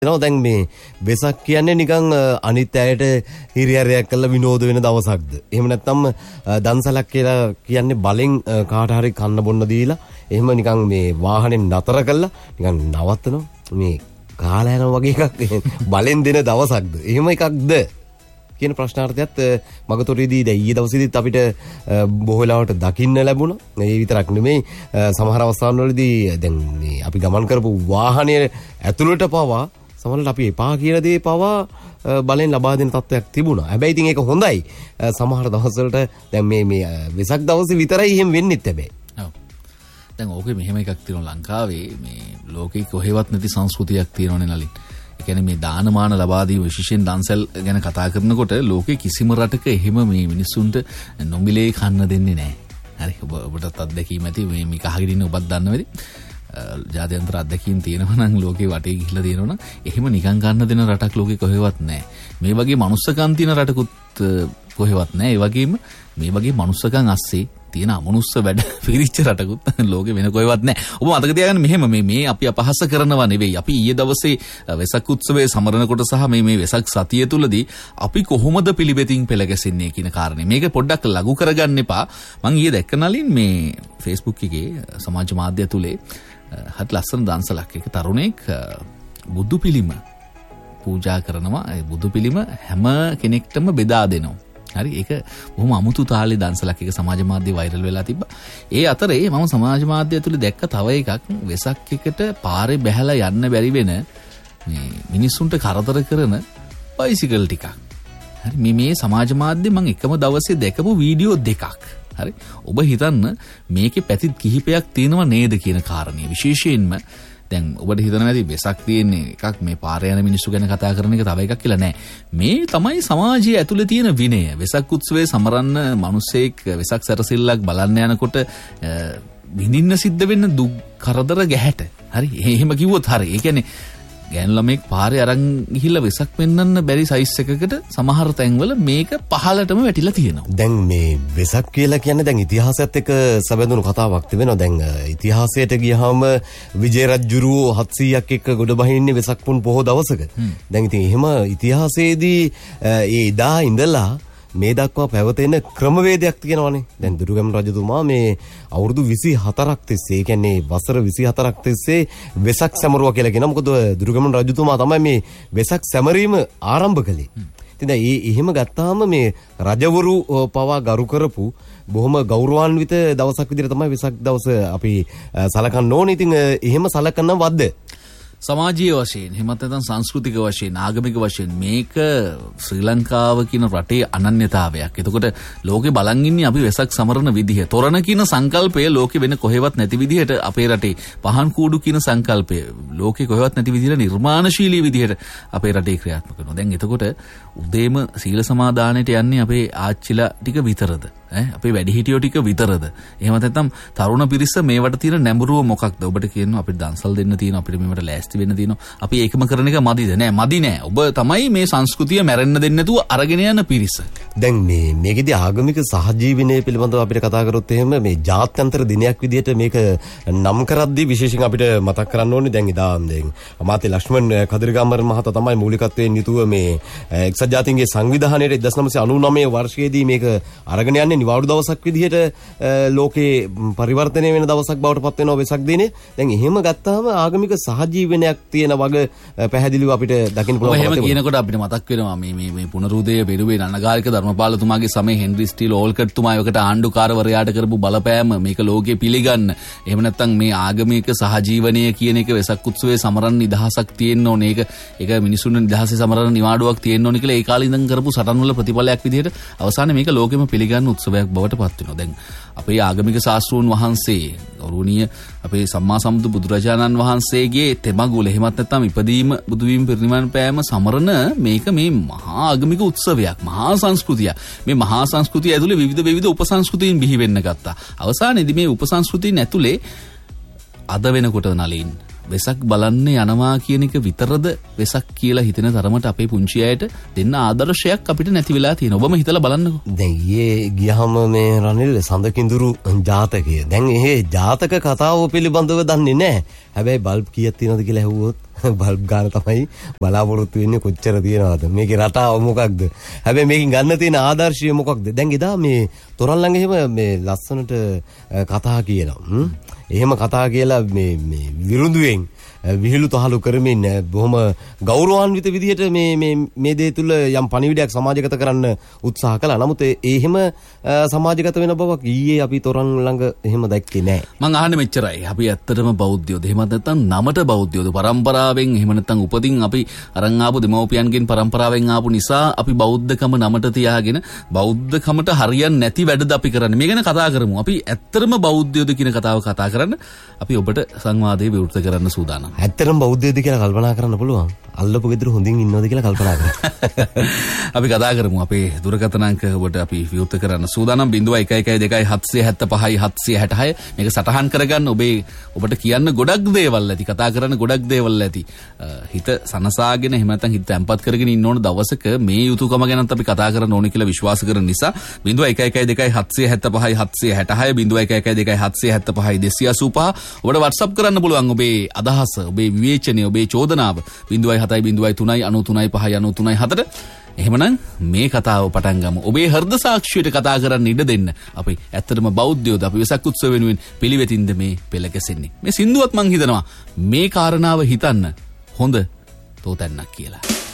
දැන් මේ වෙසක් කියන්නේ නිකන් අනිත් අයට හිරිහැරයක් කරලා විනෝද වෙන දවසක්ද? එහෙම නැත්නම් දන්සලක් කියලා කියන්නේ බලෙන් කාට හරි කන්න බොන්න දීලා එහෙම නිකන් මේ වාහනේ නතර කරලා නිකන් නවත්තනවා මේ කාලා යනවා වගේ එකක් බලෙන් දෙන දවසක්ද? එහෙම එකක්ද? කියන ප්‍රශ්නාර්ථයත් මගතොරේදී දැන් ඊයේ දවසේදීත් අපිට බොහෝ වෙලාවට දකින්න ලැබුණා. ඒ විතරක් නෙමෙයි සමහර අවස්ථාවලදී දැන් මේ අපි ගමන් කරපු වාහනේ ඇතුළට පවා සමහරවිට අපි එපා කියලා දේ පවා බලෙන් ලබා දෙන තත්ත්වයක් තිබුණා. හැබැයි ඉතින් ඒක හොඳයි. සමහර දවස්වලට දැන් මේ වෙසක් දවසේ විතරයි එහෙම වෙන්නෙත් හැබැයි. ඔව්. දැන් ඕකේ මෙහෙම එකක් තියෙනවා ලංකාවේ මේ ලෝකේ කොහෙවත් නැති සංස්කෘතියක් තියෙනවනේ නලින්. ඒ කියන්නේ මේ දානමාන ලබා දී විශේෂයෙන් දන්සල් ගැන කතා කරනකොට ලෝකේ කිසිම රටක එහෙම මේ මිනිස්සුන්ට නොමිලේ කන්න දෙන්නේ නැහැ. හරි ඔබටත් අත්දැකීම් ඇති මේ කහගෙන ඉන්න ඔබත් දන්නවද? ජාත්‍යන්තර අත්දැකීම් තියෙනවා නම් ලෝකේ වටේ ගිහිල්ලා තියෙනවා නම් එහෙම නිකන් ගන්න දෙන රටක් ලෝකේ කොහෙවත් නැහැ. මේ වගේ මනුස්සකම් තියෙන රටකුත් කොහෙවත් නැහැ. ඒ වගේම මේ වගේ මනුස්සකම් අස්සේ තියෙන අමනුස්ස වැඩ පිරිච්ච රටකුත් ලෝකේ වෙන කොහෙවත් නැහැ. ඔබ මතක තියාගන්න මෙහෙම මේ අපි අපහාස කරනවා නෙවෙයි. අපි ඊයේ දවසේ වෙසක් උත්සවයේ සමරනකොට සහ මේ වෙසක් සතිය තුලදී අපි කොහොමද පිළිවෙතින් පෙළ ගැසෙන්නේ කියන කාරණේ. මේක පොඩ්ඩක් ලඝු කරගන්න එපා. මම ඊයේ දැක්ක නලින් මේ Facebook එකේ සමාජ මාධ්‍ය තුලේ හත් ලස්සන දන්සලක් එක තරුණෙක් බුදු පිළිම පූජා කරනවා. ඒ බුදු පිළිම හැම කෙනෙක්ටම බෙදා දෙනවා. හරි ඒක බොහොම අමුතු තාලේ දන්සලක් එක සමාජ මාධ්‍ය වෛරල් වෙලා තිබ්බා. ඒ අතරේ මම සමාජ මාධ්‍ය ඇතුලේ දැක්ක තව එකක් වෙසක් එකට පාරේ බැහැලා යන්න බැරි වෙන මේ මිනිස්සුන්ට කරදර කරන බයිසිකල් ටිකක්. හරි මේ සමාජ මාධ්‍ය මම එකම දවසේ දැකපු වීඩියෝ දෙකක්. හරි ඔබ හිතන්න මේකේ පැති කිහිපයක් තියෙනවා නේද කියන කාරණේ. විශේෂයෙන්ම දැන් ඔබට හිතනවා ඇති වෙසක් තියෙන්නේ එකක් මේ පාරේ යන මිනිස්සු ගැන කතා කරන එක තව එකක් කියලා නෑ. මේ තමයි සමාජයේ ඇතුලේ තියෙන විනය. වෙසක් උත්සවයේ සමරන්න මිනිස්සෙක් වෙසක් සැරසිල්ලක් බලන්න යනකොට විඳින්න සිද්ධ වෙන දුක් කරදර ගැහැට. හරි එහෙම කිව්වොත් හරි. ඒ කියන්නේ ගෑනු ළමෙක් පාරේ අරන් ගිහිල්ලා වෙසක් පෙන්වන්න බැරි සයිස් එකකට සමහර තැන්වල මේක පහලටම වැටිලා තියෙනවා. දැන් මේ වෙසක් කියලා කියන්නේ දැන් ඉතිහාසයත් එක්ක සැබඳුණු කතාවක් තිබෙනවා. දැන් ඉතිහාසයට ගියාම විජය රජුරුව 700ක් එක්ක ගොඩ බහින්නේ වෙසක් පුන් පොහොය දවසක. දැන් ඉතින් එහෙම ඉතිහාසයේදී ඒ ඉදා ඉඳලා මේ දක්වා පැවතෙන ක්‍රමවේදයක් තියෙනවානේ. දැන් දුර්ගම රජතුමා මේ අවුරුදු 24ක් තිස්සේ, ඒ කියන්නේ වසර 24ක් තිස්සේ වෙසක් සැමරුවා කියලා කියනවා. මොකද දුර්ගම රජතුමා තමයි මේ වෙසක් සැමරීම ආරම්භ කළේ. ඉතින් දැන් එහෙම ගත්තාම මේ රජවරු පවා ගරු කරපු බොහොම ගෞරවාන්විත දවසක් විදිහට තමයි වෙසක් දවස අපි සලකන්න ඕනේ. ඉතින් එහෙම සලකන වද්ද සමාජීය වශයෙන් එහෙමත් නැත්නම් සංස්කෘතික වශයෙන් ආගමික වශයෙන් මේක ශ්‍රී ලංකාව කියන රටේ අනන්‍යතාවයක්. එතකොට ලෝකේ බලන් ඉන්නේ අපි වෙසක් සමරන විදිහ. තොරණ කියන සංකල්පය ලෝකේ වෙන කොහෙවත් නැති විදිහට අපේ රටේ පහන් කූඩු කියන සංකල්පය ලෝකේ කොහෙවත් නැති විදිහට නිර්මාණශීලී විදිහට අපේ රටේ ක්‍රියාත්මක කරනවා. දැන් එතකොට උදේම සීල සමාදානයට යන්නේ අපේ ආච්චිලා ටික විතරද? අපේ වැඩිහිටියෝ ටික විතරද? එහෙම නැත්නම් තරුණ පිරිස මේවට තියෙන නැඹුරුව මොකක්ද? ඔබට කියනවා අපිට දන්සල් දෙන්න තියෙනවා, අපිට මේවට ලෑස්ති වෙන්න තියෙනවා. අපි ඒකම කරන එක මදිද? නෑ මදි නෑ. ඔබ තමයි මේ සංස්කෘතිය මැරෙන්න දෙන්නේ නැතුව අරගෙන යන පිරිස. දැන් මේකෙදි ආගමික සහජීවනය පිළිබඳව අපිට කතා කරොත් එහෙම මේ ජාත්‍යන්තර දිනයක් විදිහට මේක නම් කරද්දී විශේෂයෙන් අපිට මතක් කරන්න ඕනේ දැන් ඉදා දැන් අමාත්‍ය ලක්ෂ්මන් කදිරගම්මර මහතා තමයි මූලිකත්වයෙන් යුතුව මේ එක්සත් ජාතීන්ගේ සංවිධානයේ 1999 වර්ෂයේදී මේක අරගෙන යන්නේ නිවාඩු දවසක් විදිහට ලෝකේ පරිවර්තනය වෙන දවසක් බවට පත් වෙනවා වෙසක් දිනේ. දැන් එහෙම ගත්තාම ආගමික සහජීවනයක් තියෙන වගේ පැහැදිලිව අපිට දකින්න පුළුවන්. එහෙම කියනකොට අපිට මතක් වෙනවා මේ පුනරුදය බෙරුවේ නන්නගාරික ධර්මපාලතුමාගේ සමයේ හෙන්රි ස්ටීල් ඕල්කට් තුමා යකට ආණ්ඩුකාරවරයාට කරපු බලපෑම මේක ලෝකේ පිළිගන්න. එහෙම නැත්නම් මේ ආගමික සහජීවනය කියන එක වෙසක් උත්සවයේ සමරන්න නිදහසක් තියෙන්න ඕනේ. ඒක මිනිසුන් නිදහසේ සමරන නිවාඩුවක් තියෙන්න ඕනේ කියලා ඒ කාලේ ඉඳන් කරපු සටන් වල ප්‍රතිඵලයක් විදිහට අවසානයේ මේක ලෝකෙම පිළිගන්න උත්සවයක් බවට පත් වෙනවා. දැන් අපේ ආගමික ශාස්ත්‍රූන් වහන්සේ ගෞරවනීය අපේ සම්මා සම්බුදු බුදුරජාණන් වහන්සේගේ තෙමගුල එහෙමත් නැත්නම් ඉපදීම බුදුවීම පිරිනිවන් පෑම සමරන මේක මේ මහා ආගමික උත්සවයක්, මහා සංස්කෘතියක්. මේ මහා සංස්කෘතිය ඇතුලේ විවිධ උපසංස්කෘතීන් බිහි වෙන්න ගත්තා. අවසානයේදී මේ උපසංස්කෘතීන් ඇතුලේ අද වෙනකොට නලින් වෙසක් බලන්න යනවා කියන එක විතරද වෙසක් කියලා හිතෙන තරමට අපේ පුංචි අයට දෙන්න ආදර්ශයක් අපිට නැති වෙලා තියෙනවා. ඔබම හිතලා බලන්නකෝ. දැන් ඊයේ ගියහම මේ රනිල් සඳකිඳුරු ජාතකය. දැන් එහෙ ජාතක කතාව පිළිබඳව දන්නේ නැහැ. හැබැයි බල්බ් කීයක් තියෙනවද කියලා ඇහුවොත් බල්බ් ගාන තමයි බලාපොරොත්තු වෙන්නේ කොච්චර තියනවද මේකේ රටාව මොකක්ද හැබැයි මේකෙන් ගන්න තියෙන ආදර්ශය මොකක්ද දැන් එදා මේ තොරන් ළඟ එහෙම මේ ලස්සනට කතා කියනවා එහෙම කතා කියලා මේ විරුදුවෙන් විහිළු තහළු කරමින් බොහොම ගෞරවාන්විත විදිහට මේ දේ තුල යම් පණිවිඩයක් සමාජගත කරන්න උත්සාහ කළා. නමුත් එහෙම සමාජගත වෙන බවක් ඊයේ අපි තොරන් ළඟ එහෙම දැක්කේ නැහැ. මං අහන්නේ මෙච්චරයි. අපි ඇත්තටම බෞද්ධයෝද? එහෙමත් නැත්නම් නමට බෞද්ධයෝද? පරම්පරාවෙන් එහෙම නැත්නම් උපදින් අපි අරන් ආපු දෙමව්පියන්ගෙන් පරම්පරාවෙන් ආපු නිසා අපි බෞද්ධකම නමට තියාගෙන බෞද්ධකමට හරියන්නේ නැති වැඩද අපි කරන්නේ. මේ ගැන කතා කරමු. අපි ඇත්තටම බෞද්ධයෝද කියන කතාව කතා කරන්න අපි ඔබට සංවාදයේ විවෘත කරන්න සූදානම්. ඇත්තටම බෞද්ධයෝද කියලා කල්පනා කරන්න පුළුවන්. අල්ලපු ගෙදර හොඳින් ඉන්නවද කියලා කල්පනා කරන්න. අපි කතා කරමු අපේ දුරකථන අංක ඔබට අපි විවෘත කරන්න සූදානම් 0112 775 766 මේක සටහන් කරගන්න ඔබට කියන්න ගොඩක් දේවල් ඇති කතා කරන්න ගොඩක් දේවල් ඇති හිත සනසාගෙන එහෙම නැත්නම් හිත තැම්පත් කරගෙන ඉන්න ඕන දවසක මේ යුතුයකම ගැනත් අපි කතා කරන්න ඕනේ කියලා විශ්වාස කරන නිසා 0112 775 766 0112 775 285 ඔබට WhatsApp කරන්න පුළුවන් ඔබේ අදහස ඔබේ විවේචනය ඔබේ චෝදනාව 0703.93.593.4 එහෙමනම් මේ කතාව පටන් ගමු. ඔබේ හෘද සාක්ෂියට කතා කරන්න ඉඩ දෙන්න. අපි ඇත්තටම බෞද්ධයෝද අපි වෙසක් උත්සව වෙනුවෙන් පිළිවෙතින්ද මේ පෙළ ගැසෙන්නේ. මේ සින්දුවත් මං හිතනවා මේ කාරණාව හිතන්න හොඳ තෝතැන්නක් කියලා.